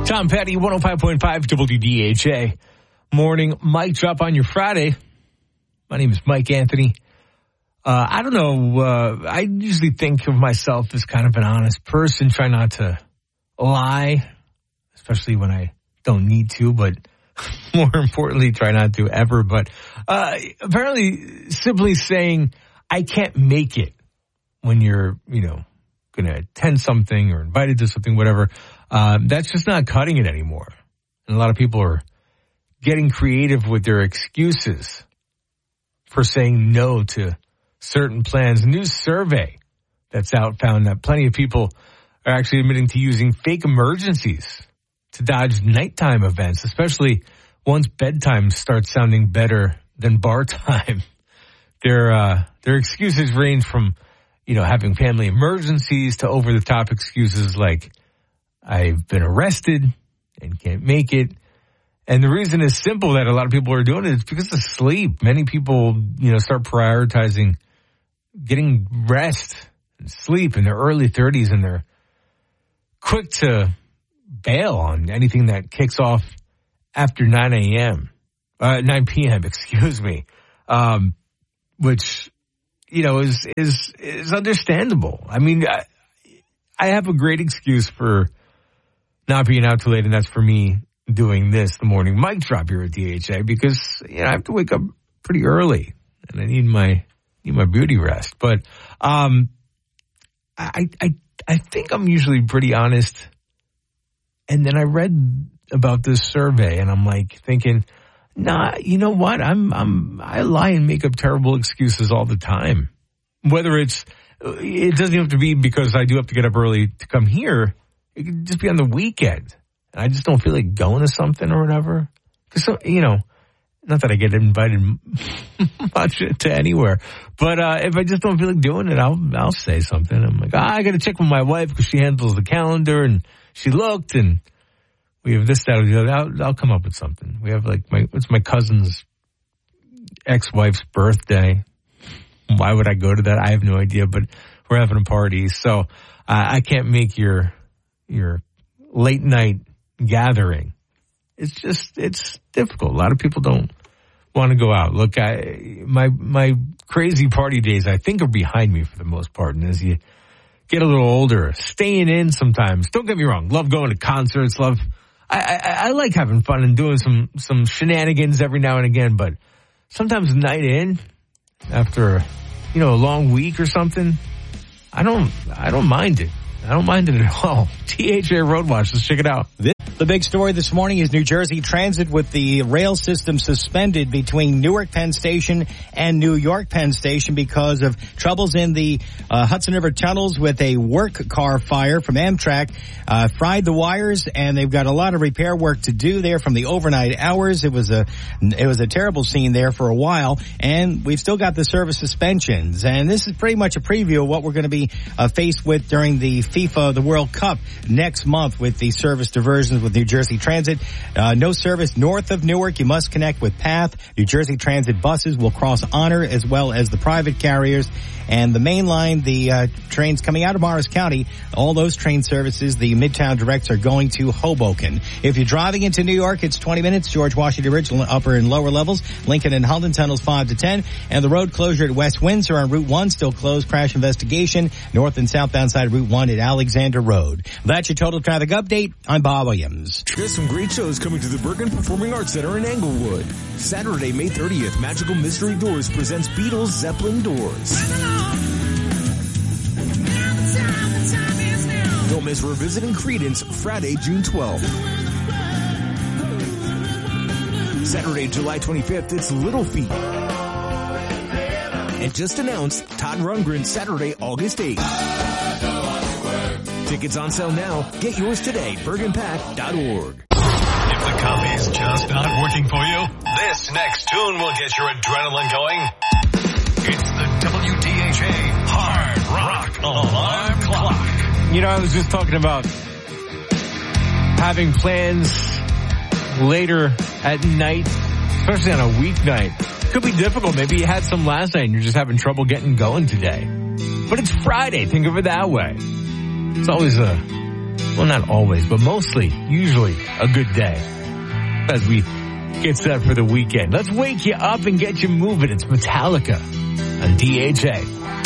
Tom Petty, 105.5 WDHA. Morning mic drop on your Friday. My name is Mike Anthony. I don't know. I usually think of myself as kind of an honest person, try not to lie, especially when I don't need to, but more importantly, try not to ever. But apparently simply saying I can't make it when you're, going to attend something or invited to something, whatever, that's just not cutting it anymore. And a lot of people are getting creative with their excuses for saying no to certain plans. A new survey that's out found that plenty of people are actually admitting to using fake emergencies to dodge nighttime events, especially once bedtime starts sounding better than bar time. Their excuses range from having family emergencies to over-the-top excuses like, I've been arrested and can't make it. And the reason is simple that a lot of people are doing it is because of sleep. Many people, start prioritizing getting rest and sleep in their early 30s, and they're quick to bail on anything that kicks off after 9 p.m., which is understandable. I mean, I have a great excuse for not being out too late, and that's for me doing this, the morning mic drop here at DHA, because I have to wake up pretty early, and I need my beauty rest. But I think I'm usually pretty honest. And then I read about this survey, and I'm like thinking, nah, you know what? I lie and make up terrible excuses all the time. Whether it doesn't have to be because I do have to get up early to come here. It could just be on the weekend, and I just don't feel like going to something or whatever. Because not that I get invited much to anywhere, but if I just don't feel like doing it, I'll say something. I'm like, I got to check with my wife because she handles the calendar, and she looked, and we have this, that, or the other. I'll come up with something. We have it's my cousin's ex-wife's birthday. Why would I go to that? I have no idea, but we're having a party, so I can't make your late night gathering. It's difficult. A lot of people don't want to go out. Look, my crazy party days, I think, are behind me for the most part. And as you get a little older, staying in sometimes. Don't get me wrong. Love going to concerts. I like having fun and doing some shenanigans every now and again. But sometimes night in, after a long week or something, I don't mind it. I don't mind it at all. THA Road Watch. Let's check it out. The big story this morning is New Jersey Transit with the rail system suspended between Newark Penn Station and New York Penn Station because of troubles in the Hudson River tunnels with a work car fire from Amtrak. Fried the wires, and they've got a lot of repair work to do there from the overnight hours. It was a terrible scene there for a while, and we've still got the service suspensions. And this is pretty much a preview of what we're going to be faced with during the FIFA, the World Cup next month with the service diversions with New Jersey Transit. No service north of Newark. You must connect with PATH. New Jersey Transit buses will cross Honor as well as the private carriers. And the main line, the trains coming out of Morris County, all those train services, the Midtown Directs are going to Hoboken. If you're driving into New York, it's 20 minutes. George Washington Bridge, upper and lower levels. Lincoln and Halden tunnels 5 to 10. And the road closure at West Windsor on Route 1 still closed. Crash investigation. North and southbound side of Route 1 at Alexander Road. That's your total traffic update. I'm Bob Williams. There's some great shows coming to the Bergen Performing Arts Center in Englewood. Saturday, May 30th, Magical Mystery Doors presents Beatles Zeppelin Doors. Don't miss Revisiting Creedence Friday, June 12th. Saturday, July 25th, it's Little Feat. And just announced Todd Rundgren Saturday, August 8th. Tickets on sale now. Get yours today. BergenPack.org. If the coffee's just not working for you, this next tune will get your adrenaline going. It's the WDHA Hard Rock Alarm Clock. I was just talking about having plans later at night, especially on a weeknight. Could be difficult. Maybe you had some last night and you're just having trouble getting going today. But it's Friday. Think of it that way. It's always a Well, not always, but mostly, usually, a good day as we get set for the weekend. Let's wake you up and get you moving. It's Metallica on DHA.